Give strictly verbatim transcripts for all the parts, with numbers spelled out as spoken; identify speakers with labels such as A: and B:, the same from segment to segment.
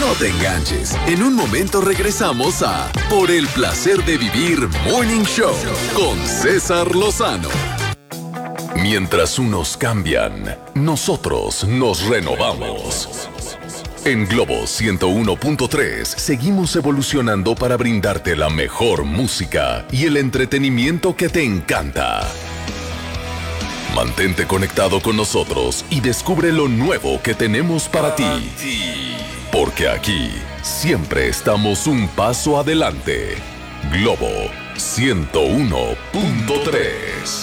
A: No te enganches. En un momento regresamos a Por el placer de vivir Morning Show con César Lozano. Mientras unos cambian, nosotros nos renovamos. En Globo ciento uno punto tres seguimos evolucionando para brindarte la mejor música y el entretenimiento que te encanta. Mantente conectado con nosotros y descubre lo nuevo que tenemos para ti. Porque aquí siempre estamos un paso adelante. Globo ciento uno punto tres.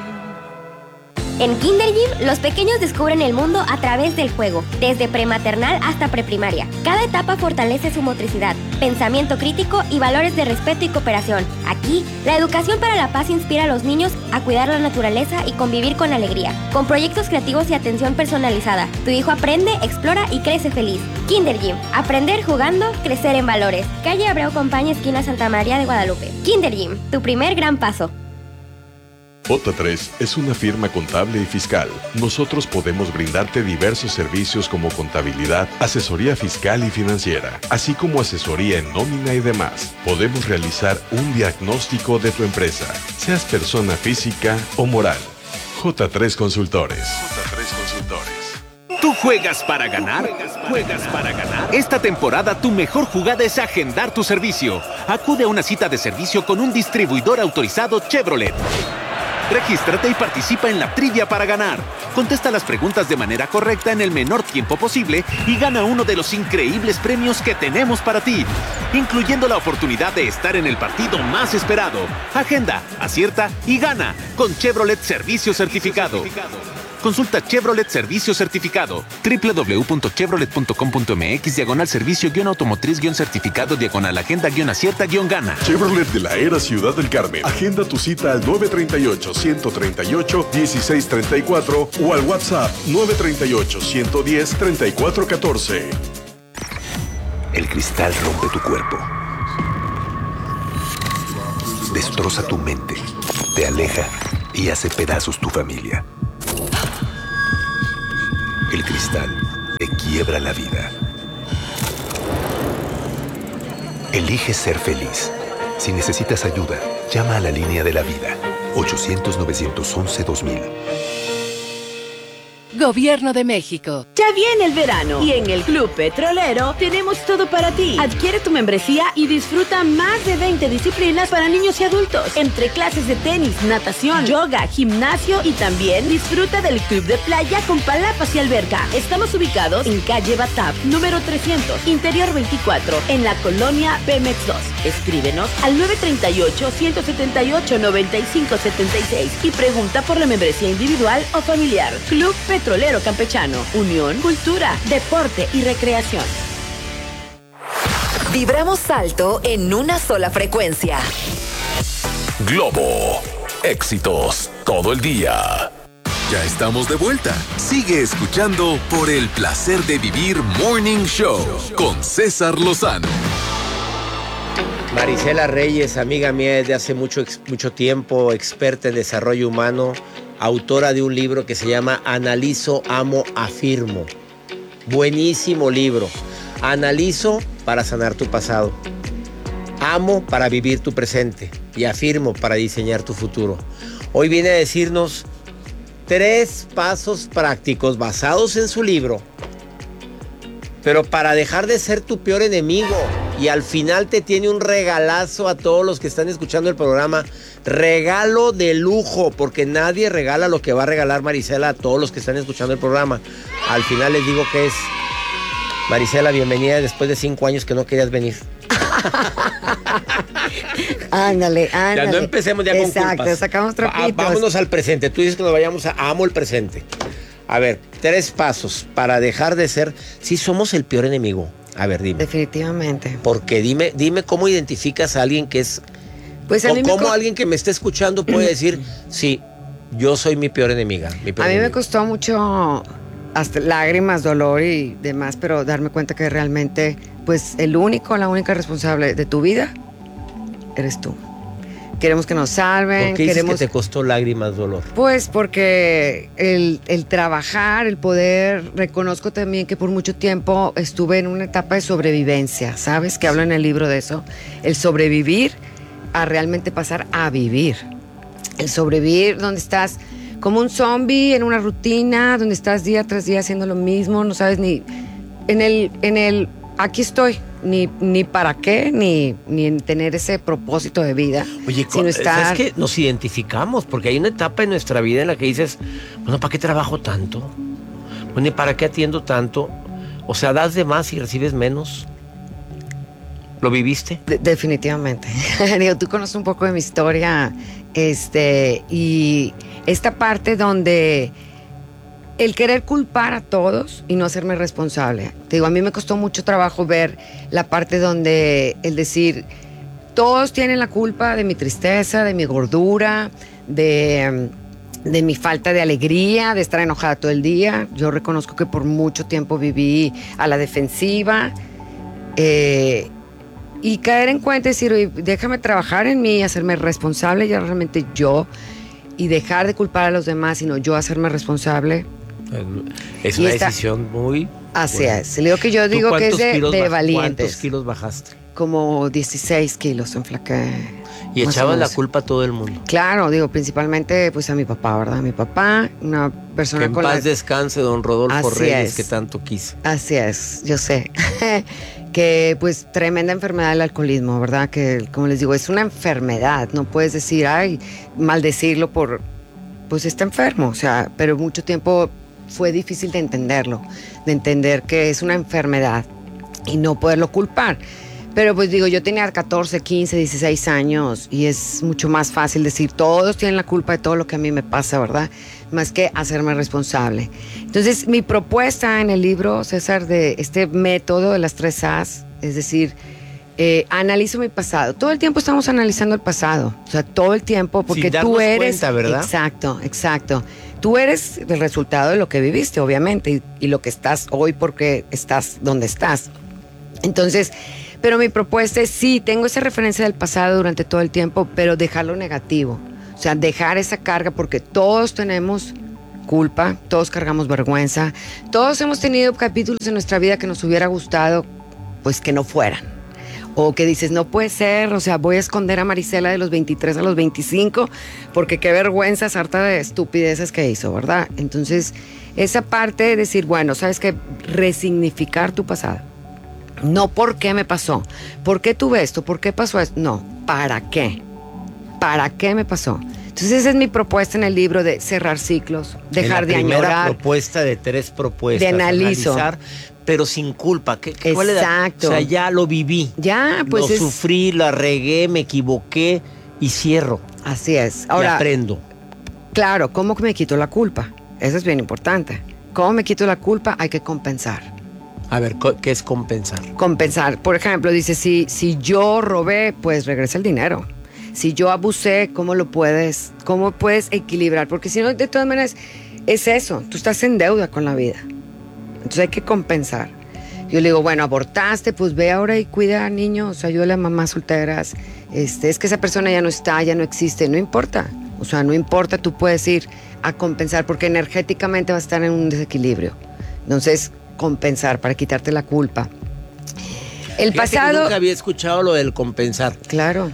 B: En Kinder Gym, los pequeños descubren el mundo a través del juego, desde prematernal hasta preprimaria. Cada etapa fortalece su motricidad, pensamiento crítico y valores de respeto y cooperación. Aquí, la educación para la paz inspira a los niños a cuidar la naturaleza y convivir con alegría. Con proyectos creativos y atención personalizada, tu hijo aprende, explora y crece feliz. Kinder Gym, aprender jugando, crecer en valores. Calle Abreu Compañía, esquina Santa María de Guadalupe. Kinder Gym, tu primer gran paso.
C: J tres es una firma contable y fiscal. Nosotros podemos brindarte diversos servicios como contabilidad, asesoría fiscal y financiera, así como asesoría en nómina y demás. Podemos realizar un diagnóstico de tu empresa, seas persona física o moral. J tres Consultores. J tres Consultores.
D: ¿Tú juegas para ganar? ¿Juegas para ganar? Esta temporada tu mejor jugada es agendar tu servicio. Acude a una cita de servicio con un distribuidor autorizado Chevrolet. Regístrate y participa en la trivia para ganar. Contesta las preguntas de manera correcta en el menor tiempo posible y gana uno de los increíbles premios que tenemos para ti, incluyendo la oportunidad de estar en el partido más esperado. Agenda, acierta y gana con Chevrolet Servicio Certificado. Consulta Chevrolet Servicio Certificado. doble u doble u doble u punto chevrolet punto com punto m x diagonal servicio guión automotriz guión certificado diagonal agenda guión acierta guión gana.
C: Chevrolet de la Era Ciudad del Carmen. Agenda tu cita al nueve tres ocho, uno tres ocho, uno seis tres cuatro o al WhatsApp nueve tres ocho, uno uno cero, tres cuatro uno cuatro.
E: El cristal rompe tu cuerpo. Destroza tu mente. Te aleja y hace pedazos tu familia. El cristal te quiebra la vida. Elige ser feliz. Si necesitas ayuda, llama a la línea de la vida. ochocientos, novecientos once, dos mil.
F: Gobierno de México.
G: Ya viene el verano y en el Club Petrolero tenemos todo para ti. Adquiere tu membresía y disfruta más de veinte disciplinas para niños y adultos, entre clases de tenis, natación, yoga, gimnasio y también disfruta del club de playa con palapas y alberca. Estamos ubicados en calle Batap, número trescientos, interior veinticuatro, en la colonia Pemex dos. Escríbenos al nueve tres ocho, uno siete ocho, nueve cinco siete seis y pregunta por la membresía individual o familiar. Club Petrolero Petrolero Campechano, unión, cultura, deporte y recreación.
H: Vibramos alto en una sola frecuencia.
A: Globo, éxitos todo el día. Ya estamos de vuelta. Sigue escuchando Por el placer de vivir Morning Show con César Lozano.
I: Marisela Reyes, amiga mía desde hace mucho, mucho tiempo, experta en desarrollo humano, autora de un libro que se llama Analizo, Amo, Afirmo. Buenísimo libro. Analizo para sanar tu pasado. Amo para vivir tu presente. Y afirmo para diseñar tu futuro. Hoy viene a decirnos tres pasos prácticos basados en su libro, pero para dejar de ser tu peor enemigo. Y al final te tiene un regalazo a todos los que están escuchando el programa. Regalo de lujo, porque nadie regala lo que va a regalar Marisela a todos los que están escuchando el programa. Al final les digo que es... Marisela, bienvenida después de cinco años que no querías venir.
J: Ándale, ándale.
I: Ya no empecemos ya con culpas.
J: Exacto, sacamos trapitos.
I: Va, vámonos al presente. Tú dices que nos vayamos a amo el presente. A ver, tres pasos para dejar de ser... Sí, somos el peor enemigo. A ver, dime.
J: Definitivamente.
I: Porque dime, dime cómo identificas a alguien que es...
J: Pues a
I: o
J: mí
I: cómo
J: me co-
I: alguien que me esté escuchando puede decir, sí, yo soy mi peor enemiga. Mi peor
J: a mí
I: enemiga.
J: me costó mucho, hasta lágrimas, dolor y demás, pero darme cuenta que realmente, pues el único, la única responsable de tu vida eres tú. queremos que nos salven.
I: ¿Por qué dices
J: queremos...
I: que te costó lágrimas, dolor?
J: Pues porque el, el trabajar, el poder, reconozco también que por mucho tiempo estuve en una etapa de sobrevivencia, ¿sabes? Que hablo en el libro de eso. El sobrevivir a realmente pasar a vivir. El sobrevivir donde estás como un zombie en una rutina, donde estás día tras día haciendo lo mismo, no sabes ni... En el, en el aquí estoy, ni, ni para qué, ni, ni en tener ese propósito de vida.
I: Oye,
J: sino estar...
I: ¿sabes qué? Nos identificamos, porque hay una etapa en nuestra vida en la que dices, bueno, ¿para qué trabajo tanto? Bueno, ¿y para qué atiendo tanto? O sea, das de más y recibes menos. ¿Lo viviste?
J: De- definitivamente. Digo, tú conoces un poco de mi historia, este, y esta parte donde el querer culpar a todos y no hacerme responsable. Te digo, a mí me costó mucho trabajo ver la parte donde el decir, todos tienen la culpa de mi tristeza, de mi gordura, de, de mi falta de alegría, de estar enojada todo el día. Yo reconozco que por mucho tiempo viví a la defensiva. Eh, y caer en cuenta y decir, oye, déjame trabajar en mí, hacerme responsable ya realmente yo, y dejar de culpar a los demás, sino yo hacerme responsable.
I: Es
J: Y
I: una
J: esta-
I: decisión muy...
J: Así
I: buena.
J: es. Le digo que yo
I: ¿Tú
J: digo que es
I: cuántos
J: de,
I: kilos
J: de
I: baj-
J: valientes.
I: ¿Cuántos kilos bajaste?
J: Como dieciséis kilos enflaqué.
I: Y
J: más o
I: echabas la
J: menos.
I: culpa a todo el mundo.
J: Claro, digo, principalmente pues a mi papá, ¿verdad? Mi papá, una persona
I: Que en
J: con
I: paz
J: la...
I: descanse don Rodolfo
J: Así
I: Reyes,
J: es.
I: que tanto quise.
J: Así es, yo sé. Que pues tremenda enfermedad del alcoholismo, ¿verdad? Que como les digo, es una enfermedad. No puedes decir, ay, maldecirlo por... Pues está enfermo, o sea, pero mucho tiempo fue difícil de entenderlo, de entender que es una enfermedad y no poderlo culpar. Pero pues digo, yo tenía catorce, quince, dieciséis años y es mucho más fácil decir, todos tienen la culpa de todo lo que a mí me pasa, ¿verdad? Más que hacerme responsable. Entonces, mi propuesta en el libro, César, de este método de las tres A's, es decir, eh, analizo mi pasado. Todo el tiempo estamos analizando el pasado, o sea, todo el tiempo, porque
I: Sin
J: tú
I: darnos
J: eres...
I: cuenta, ¿verdad?
J: Exacto, exacto. Tú eres el resultado de lo que viviste, obviamente, y, y lo que estás hoy porque estás donde estás. Entonces, pero mi propuesta es, sí, tengo esa referencia del pasado durante todo el tiempo, pero dejarlo negativo. O sea, dejar esa carga, porque todos tenemos culpa, todos cargamos vergüenza, todos hemos tenido capítulos en nuestra vida que nos hubiera gustado, pues que no fueran. O que dices, no puede ser, o sea, voy a esconder a Marisela de los veintitrés a los veinticinco, porque qué vergüenza, sarta de estupideces que hizo, ¿verdad? Entonces, esa parte de decir, bueno, ¿sabes qué? Resignificar tu pasado. No por qué me pasó, por qué tuve esto, por qué pasó esto. No, ¿para qué? ¿Para qué me pasó? Entonces esa es mi propuesta en el libro, de cerrar ciclos, dejar
I: En
J: de
I: la primera
J: añorar.
I: propuesta de tres propuestas.
J: De analizo.
I: Analizar, pero sin culpa. ¿Qué, qué- cuál era?
J: Exacto.
I: O sea, ya lo viví.
J: Ya, pues
I: lo
J: es-
I: sufrí, la regué, me equivoqué y cierro.
J: Así es.
I: y
J: Ahora,
I: aprendo.
J: claro, ¿cómo me quito la culpa? Eso es bien importante. ¿Cómo me quito la culpa? Hay que compensar.
I: A ver, co- ¿qué es compensar?
J: Compensar. Por ejemplo, dice, si, si yo robé, pues regresa el dinero. Si yo abusé, ¿cómo lo puedes, cómo puedes equilibrar? Porque si no, de todas maneras, es eso. Tú estás en deuda con la vida. Entonces hay que compensar. Yo le digo, bueno, abortaste, pues ve ahora y cuida a niños, ayúdale a mamás solteras. Este, es que esa persona ya no está, ya no existe. No importa. O sea, no importa, tú puedes ir a compensar porque energéticamente vas a estar en un desequilibrio. Entonces, compensar para quitarte la culpa. El
I: Fíjate que
J: pasado...
I: nunca había escuchado lo del compensar.
J: Claro.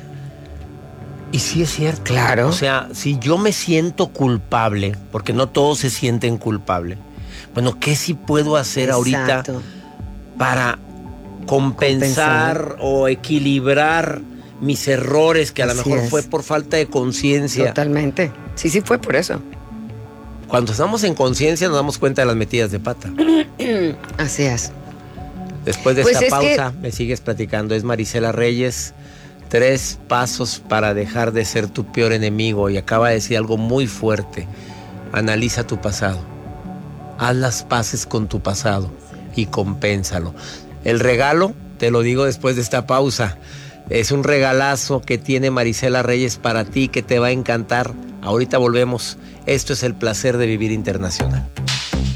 I: Y sí es cierto.
J: Claro.
I: O sea, si yo me siento culpable, porque no todos se sienten culpables, bueno, ¿qué sí puedo hacer ahorita
J: Exacto.
I: para compensar,
J: Compensar.
I: o equilibrar mis errores, que a lo
J: Así
I: mejor
J: es.
I: fue por falta de conciencia?
J: Totalmente. Sí, sí fue por eso.
I: Cuando estamos en conciencia nos damos cuenta de las metidas de pata.
J: Así es.
I: Después de
J: Pues
I: esta
J: es
I: pausa, me sigues platicando. Es Marisela Reyes. Tres pasos para dejar de ser tu peor enemigo. Y acaba de decir algo muy fuerte. Analiza tu pasado. Haz las paces con tu pasado y compénsalo. El regalo, te lo digo después de esta pausa, es un regalazo que tiene Marisela Reyes para ti, que te va a encantar. Ahorita volvemos. Esto es El Placer de Vivir Internacional.